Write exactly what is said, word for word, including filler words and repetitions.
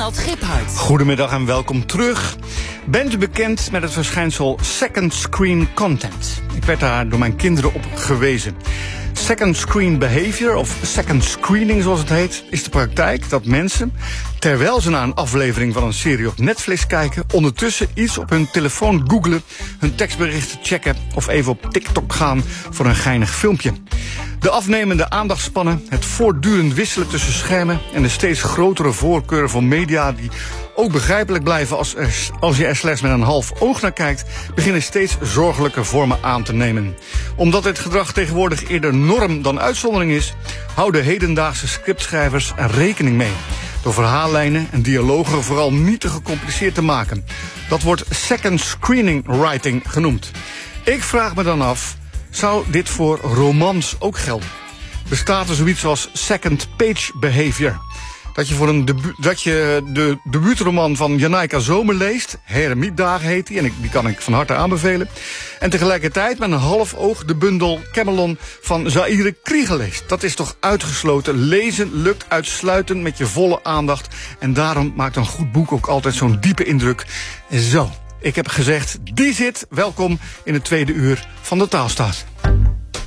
Ronald Giphart. Goedemiddag en welkom terug. Bent u bekend met het verschijnsel second screen content? Ik werd daar door mijn kinderen op gewezen. Second screen behavior, of second screening zoals het heet, is de praktijk dat mensen, terwijl ze naar een aflevering van een serie op Netflix kijken, ondertussen iets op hun telefoon googlen, hun tekstberichten checken of even op TikTok gaan voor een geinig filmpje. De afnemende aandachtspannen, het voortdurend wisselen tussen schermen en de steeds grotere voorkeur voor media die ook begrijpelijk blijven als, er, als je er slechts met een half oog naar kijkt, beginnen steeds zorgelijke vormen aan te nemen. Omdat dit gedrag tegenwoordig eerder norm dan uitzondering is, houden hedendaagse scriptschrijvers er rekening mee. Door verhaallijnen en dialogen vooral niet te gecompliceerd te maken. Dat wordt second screening writing genoemd. Ik vraag me dan af, zou dit voor romans ook gelden? Bestaat er zoiets als second page behavior? Dat je, voor een debu- dat je de debuutroman van Janaika Zomer leest, Heremietdagen heet die, en ik, die kan ik van harte aanbevelen. En tegelijkertijd met een half oog de bundel Camelon van Zaire Kriege leest. Dat is toch uitgesloten? Lezen lukt uitsluitend met je volle aandacht. En daarom maakt een goed boek ook altijd zo'n diepe indruk. Zo, ik heb gezegd, die zit. Welkom in het tweede uur van de Taalstaat.